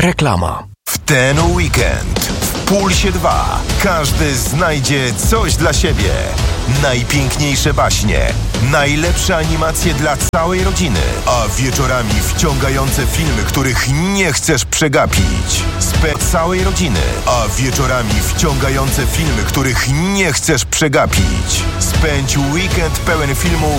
Reklama. W ten weekend w Pulsie 2 każdy znajdzie coś dla siebie. Najpiękniejsze baśnie, najlepsze animacje dla całej rodziny, a wieczorami wciągające filmy, których nie chcesz przegapić. Całej rodziny, a wieczorami wciągające filmy, których nie chcesz przegapić. Spędź weekend pełen filmów